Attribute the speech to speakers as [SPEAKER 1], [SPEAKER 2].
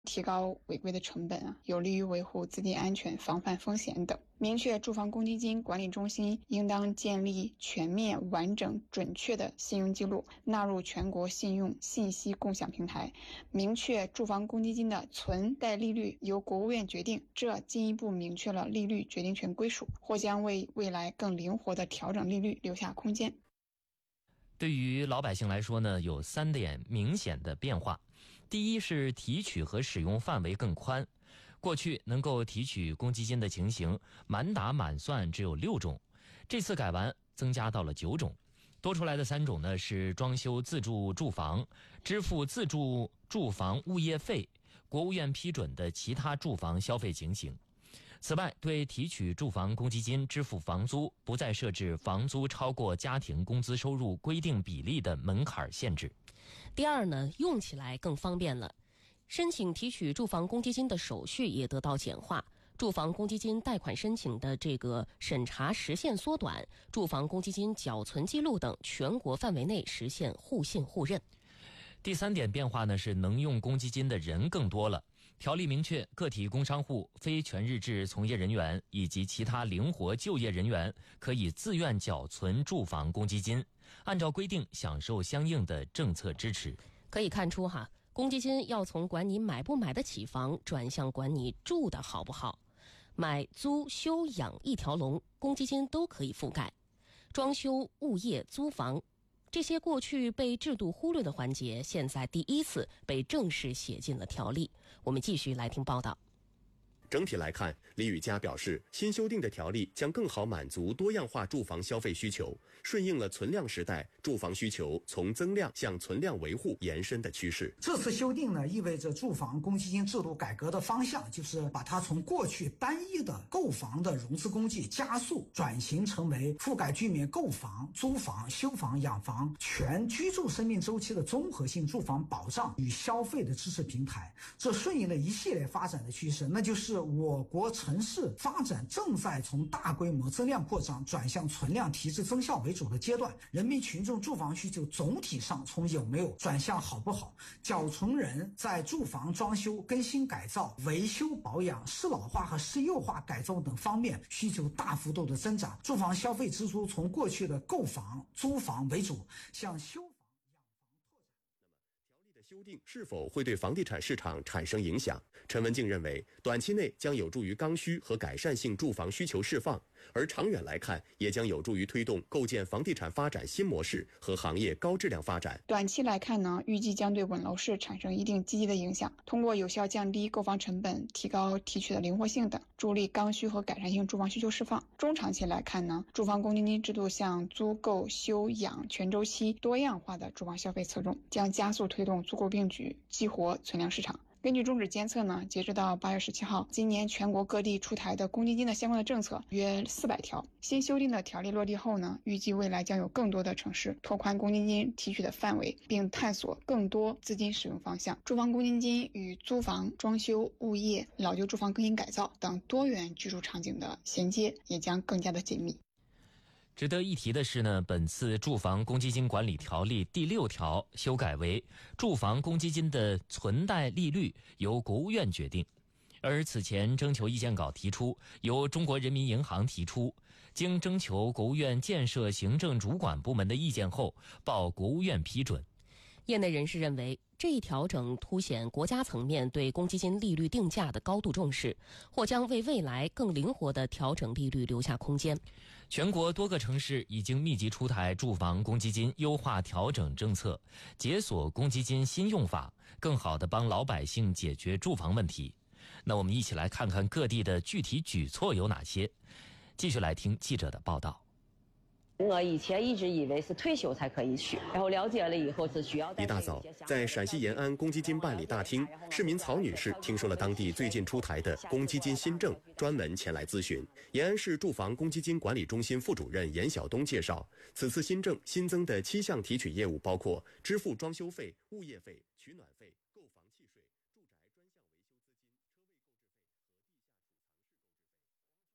[SPEAKER 1] 提高违规的成本有利于维护资金安全、防范风险等。明确住房公积金管理中心应当建立全面、完整、准确的信用记录，纳入全国信用信息共享平台。明确住房公积金的存贷利率由国务院决定，这进一步明确了利率决定权归属，或将为未来更灵活的调整利率留下空间。
[SPEAKER 2] 对于老百姓来说呢，有3点明显的变化。第一是提取和使用范围更宽，过去能够提取公积金的情形，满打满算只有6种，这次改完增加到了9种。多出来的3种呢是装修自住住房、支付自住住房物业费、国务院批准的其他住房消费情形。此外，对提取住房公积金支付房租不再设置房租超过家庭工资收入规定比例的门槛限制。
[SPEAKER 3] 第二呢，用起来更方便了，申请提取住房公积金的手续也得到简化，住房公积金贷款申请的这个审查时限缩短，住房公积金缴存记录等全国范围内实现互信互认。
[SPEAKER 2] 第3点变化呢是能用公积金的人更多了。条例明确，个体工商户、非全日制从业人员以及其他灵活就业人员可以自愿缴存住房公积金，按照规定享受相应的政策支持。
[SPEAKER 3] 可以看出公积金要从管你买不买得起房转向管你住的好不好。买、租、修、养一条龙，公积金都可以覆盖。装修、物业、租房，这些过去被制度忽略的环节，现在第一次被正式写进了条例。我们继续来听报道。
[SPEAKER 4] 整体来看，李宇佳表示，新修订的条例将更好满足多样化住房消费需求，顺应了存量时代住房需求从增量向存量维护延伸的趋势。
[SPEAKER 5] 这次修订呢，意味着住房公积金制度改革的方向就是把它从过去单一的购房的融资工具加速转型成为覆盖居民购房、租房、修房、养房全居住生命周期的综合性住房保障与消费的支持平台。这顺应了一系列发展的趋势，那就是我国城市发展正在从大规模增量扩张转向存量提质增效为主的阶段，人民群众住房需求总体上从有没有转向好不好，缴存人在住房装修、更新改造、维修保养、适老化和适幼化改造等方面需求大幅度的增长，住房消费支出从过去的购房、租房为主，向修房、养房拓展。
[SPEAKER 4] 条例的修订是否会对房地产市场产生影响？陈文静认为，短期内将有助于刚需和改善性住房需求释放，而长远来看，也将有助于推动构建房地产发展新模式和行业高质量发展。
[SPEAKER 1] 短期来看呢，预计将对稳楼市产生一定积极的影响，通过有效降低购房成本、提高提取的灵活性等，助力刚需和改善性住房需求释放。中长期来看呢，住房公积金制度向租购、修养全周期多样化的住房消费侧重，将加速推动租购并举，激活存量市场。根据中指监测呢，截止到8月17号，今年全国各地出台的公积金的相关的政策约400条。新修订的条例落地后呢，预计未来将有更多的城市拓宽公积金提取的范围，并探索更多资金使用方向。住房公积金与租房、装修、物业、老旧住房更新改造等多元居住场景的衔接也将更加的紧密。
[SPEAKER 2] 值得一提的是呢，本次住房公积金管理条例第6条修改为住房公积金的存贷利率由国务院决定，而此前征求意见稿提出由中国人民银行提出，经征求国务院建设行政主管部门的意见后报国务院批准。
[SPEAKER 3] 业内人士认为，这一调整凸显国家层面对公积金利率定价的高度重视，或将为未来更灵活的调整利率留下空间。
[SPEAKER 2] 全国多个城市已经密集出台住房公积金优化调整政策，解锁公积金新用法，更好地帮老百姓解决住房问题。那我们一起来看看各地的具体举措有哪些。继续来听记者的报道。
[SPEAKER 6] 我以前一直以为是退休才可以取，然后了解了以后是需要。
[SPEAKER 4] 一大早，在陕西延安公积金办理大厅，市民曹女士听说了当地最近出台的公积金新政，专门前来咨询。延安市住房公积金管理中心副主任严晓东介绍，此次新政新增的7项提取业务包括支付装修费、物业费、取暖费、